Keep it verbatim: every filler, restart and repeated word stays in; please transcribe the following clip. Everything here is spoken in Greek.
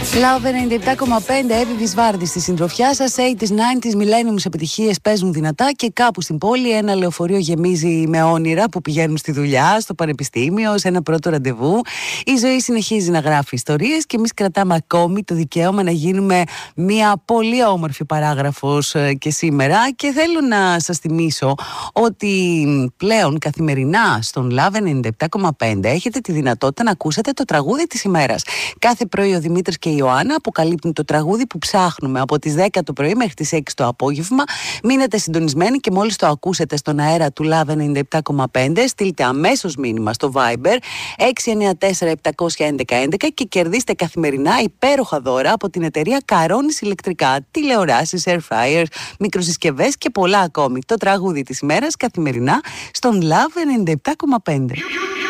Love ενενήντα επτά κόμμα πέντε, Εύη Βισβάρδη στη συντροφιά σας. ογδόντα, ενενήντα, millenniums επιτυχίες παίζουν δυνατά και κάπου στην πόλη ένα λεωφορείο γεμίζει με όνειρα που πηγαίνουν στη δουλειά, στο πανεπιστήμιο, σε ένα πρώτο ραντεβού. Η ζωή συνεχίζει να γράφει ιστορίες και εμείς κρατάμε ακόμη το δικαίωμα να γίνουμε μια πολύ όμορφη παράγραφος και σήμερα. Και θέλω να σας θυμίσω ότι πλέον καθημερινά στον Love ενενήντα επτά κόμμα πέντε έχετε τη δυνατότητα να ακούσετε το τραγούδι της ημέρας. Κάθε πρωί ο Δημήτρης και η Ιωάννα αποκαλύπτουν το τραγούδι που ψάχνουμε από τις δέκα το πρωί μέχρι τις έξι το απόγευμα. Μείνετε συντονισμένοι και μόλις το ακούσετε στον αέρα του Love ενενήντα επτά κόμμα πέντε, στείλτε αμέσως μήνυμα στο Viber έξι εννιά τέσσερα επτά ένα ένα έντεκα και κερδίστε καθημερινά υπέροχα δώρα από την εταιρεία Καρώνης Ηλεκτρικά, τηλεοράσεις, air fryers, μικροσυσκευές και πολλά ακόμη. Το τραγούδι της ημέρας καθημερινά στον Love ενενήντα επτά κόμμα πέντε.